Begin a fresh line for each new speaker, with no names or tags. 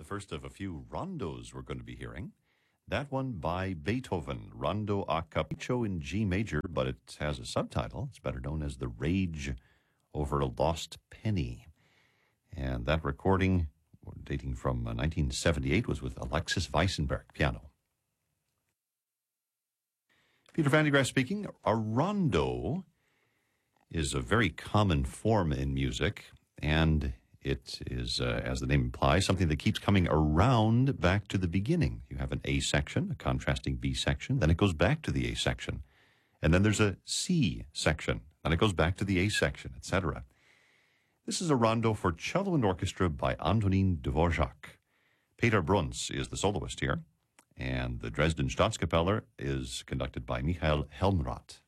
first of a few rondos we're going to be hearing. That one by Beethoven, Rondo a Capriccio in G major, but it has a subtitle. It's better known as The Rage Over a Lost Penny. And that recording, dating from 1978, was with Alexis Weissenberg, piano. Peter Van de Graaff speaking. A rondo is a very common form in music, and it is, as the name implies, something that keeps coming around back to the beginning. You have an A section, a contrasting B section, then it goes back to the A section. And then there's a C section, then it goes back to the A section, etc. This is a rondo for cello and orchestra by Antonin Dvorak. Peter Bruns is the soloist here, and the Dresden Staatskapelle is conducted by Michael Helmrath.